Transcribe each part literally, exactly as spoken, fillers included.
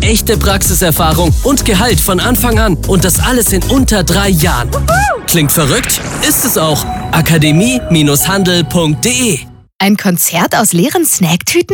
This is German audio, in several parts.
echte Praxiserfahrung und Gehalt von Anfang an. Und das alles in unter drei Jahren. Klingt verrückt? Ist es auch. akademie Bindestrich handel Punkt de. Ein Konzert aus leeren Snacktüten?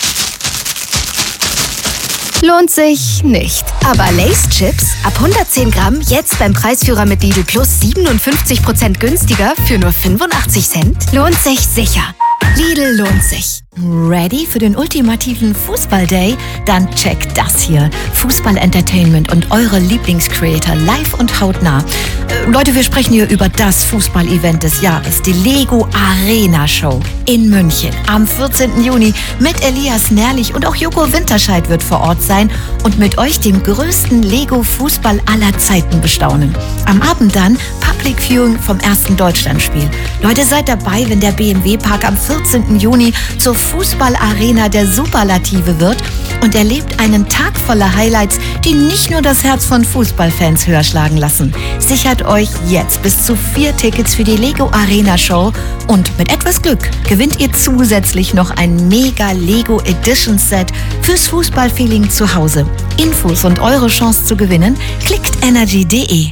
Lohnt sich nicht. Aber Lay's Chips ab hundertzehn Gramm jetzt beim Preisführer mit Lidl Plus siebenundfünfzig Prozent günstiger für nur fünfundachtzig Cent? Lohnt sich sicher. Lidl lohnt sich. Ready für den ultimativen Fußball-Day? Dann checkt das hier. Fußball-Entertainment und eure Lieblingscreator live und hautnah. Äh, Leute, wir sprechen hier über das Fußball-Event des Jahres, die Lego Arena Show in München. Am vierzehnten Juni mit Elias Nährlich und auch Joko Winterscheid wird vor Ort sein und mit euch den größten Lego-Fußball aller Zeiten bestaunen. Am Abend dann Public Viewing vom ersten Deutschlandspiel. Leute, seid dabei, wenn der B M W-Park am vierzehnten Juni zur Fußballarena der Superlative wird und erlebt einen Tag voller Highlights, die nicht nur das Herz von Fußballfans höher schlagen lassen. Sichert euch jetzt bis zu vier Tickets für die Lego Arena Show und mit etwas Glück gewinnt ihr zusätzlich noch ein mega Lego Edition Set fürs Fußballfeeling zu Hause. Infos und eure Chance zu gewinnen, klickt energy punkt de.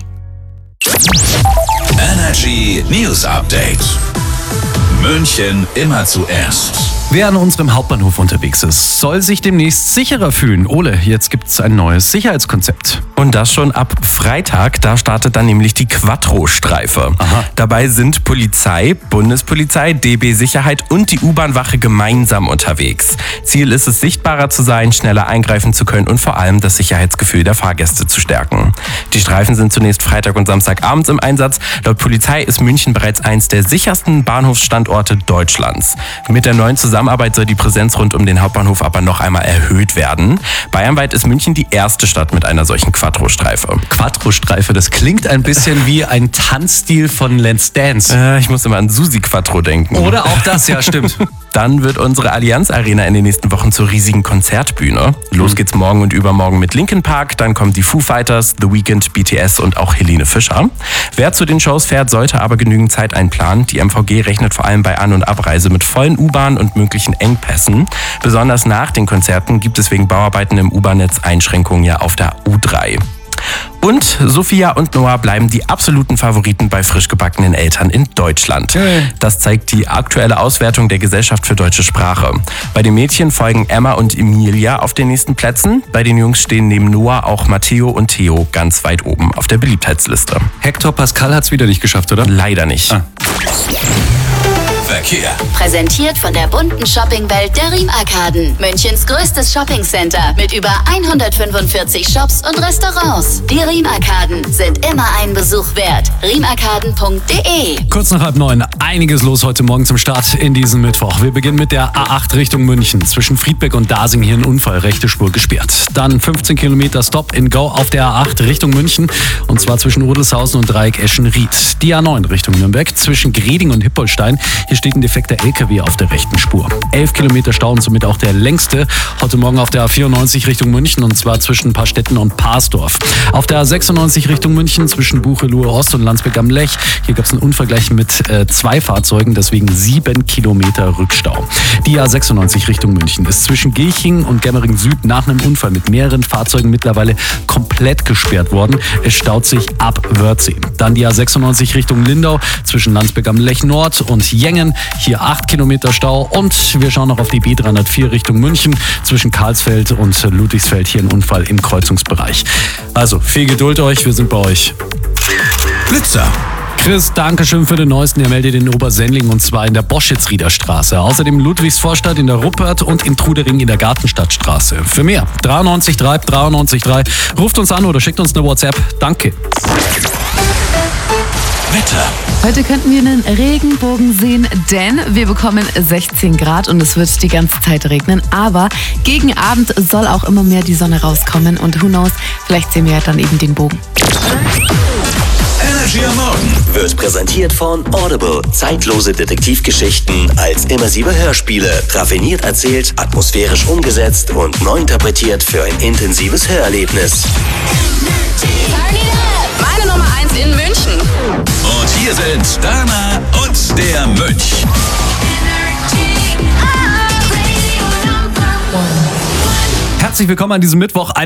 Energy News Update. München immer zuerst. Wer an unserem Hauptbahnhof unterwegs ist, soll sich demnächst sicherer fühlen. Ole, jetzt gibt's ein neues Sicherheitskonzept. Und das schon ab Freitag, da startet dann nämlich die Quattro-Streife. Aha. Dabei sind Polizei, Bundespolizei, D B Sicherheit und die U-Bahn-Wache gemeinsam unterwegs. Ziel ist es, sichtbarer zu sein, schneller eingreifen zu können und vor allem das Sicherheitsgefühl der Fahrgäste zu stärken. Die Streifen sind zunächst Freitag und Samstagabends im Einsatz. Laut Polizei ist München bereits eins der sichersten Bahnhofsstandorte Deutschlands. Mit der neuen Zusammenarbeit soll die Präsenz rund um den Hauptbahnhof aber noch einmal erhöht werden. Bayernweit ist München die erste Stadt mit einer solchen Quattro-Streife. Quattro-Streife, das klingt ein bisschen wie ein Tanzstil von Let's Dance. Äh, ich muss immer an Susi Quattro denken. Oder auch das, ja stimmt. Dann wird unsere Allianz Arena in den nächsten Wochen zur riesigen Konzertbühne. Los geht's morgen und übermorgen mit Linkin Park, dann kommen die Foo Fighters, The Weeknd, B T S und auch Helene Fischer. Wer zu den Shows fährt, sollte aber genügend Zeit einplanen. Die M V G rechnet vor allem bei An- und Abreise mit vollen U-Bahnen und möglichen Engpässen. Besonders nach den Konzerten gibt es wegen Bauarbeiten im U-Bahn-Netz Einschränkungen ja auf der U drei. Und Sophia und Noah bleiben die absoluten Favoriten bei frisch gebackenen Eltern in Deutschland. Das zeigt die aktuelle Auswertung der Gesellschaft für deutsche Sprache. Bei den Mädchen folgen Emma und Emilia auf den nächsten Plätzen. Bei den Jungs stehen neben Noah auch Matteo und Theo ganz weit oben auf der Beliebtheitsliste. Hector Pascal hat's wieder nicht geschafft, oder? Leider nicht. Ah. Verkehr. Präsentiert von der bunten Shoppingwelt der Riem-Arkaden. Münchens größtes Shoppingcenter mit über hundertfünfundvierzig Shops und Restaurants. Die Riem-Arkaden sind immer einen Besuch wert. riem arkaden punkt de. Kurz nach halb neun, einiges los heute Morgen zum Start in diesem Mittwoch. Wir beginnen mit der A acht Richtung München. Zwischen Friedberg und Dasing hier ein Unfall, rechte Spur gesperrt. Dann fünfzehn Kilometer Stop in Go auf der A acht Richtung München. Und zwar zwischen Odelshausen und Dreieck Eschen-Ried. Die A neun Richtung Nürnberg zwischen Greding und Hippolstein. Hier steht ein defekter L K W auf der rechten Spur. Elf Kilometer Stau und somit auch der längste. Heute Morgen auf der A vierundneunzig Richtung München und zwar zwischen Paarstetten und Parsdorf. Auf der A sechsundneunzig Richtung München zwischen Bucheloe Ost und Landsberg am Lech. Hier gab es einen Unvergleich mit äh, zwei Fahrzeugen, deswegen sieben Kilometer Rückstau. Die A sechsundneunzig Richtung München ist zwischen Gilching und Gemmering Süd nach einem Unfall mit mehreren Fahrzeugen mittlerweile komplett gesperrt worden. Es staut sich ab Wörthsee. Dann die A sechsundneunzig Richtung Lindau zwischen Landsberg am Lech Nord und Jengen. Hier acht Kilometer Stau und wir schauen noch auf die B dreihundertvier Richtung München zwischen Karlsfeld und Ludwigsfeld. Hier ein Unfall im Kreuzungsbereich. Also viel Geduld euch, wir sind bei euch. Blitzer. Chris, danke schön für den neuesten. Er meldet in Obersendling und zwar in der Boschitz-Rieder Straße. Außerdem Ludwigsvorstadt in der Ruppert und in Trudering in der Gartenstadtstraße. Für mehr dreiundneunzig drei dreiundneunzig drei. Ruft uns an oder schickt uns eine WhatsApp. Danke. Wetter. Heute könnten wir einen Regenbogen sehen, denn wir bekommen sechzehn Grad und es wird die ganze Zeit regnen. Aber gegen Abend soll auch immer mehr die Sonne rauskommen und who knows, vielleicht sehen wir ja dann eben den Bogen. Energy am Morgen wird präsentiert von Audible. Zeitlose Detektivgeschichten als immersive Hörspiele. Raffiniert erzählt, atmosphärisch umgesetzt und neu interpretiert für ein intensives Hörerlebnis. Meine Nummer eins in München. Und hier sind Dana und der Mönch. Herzlich willkommen an diesem Mittwoch.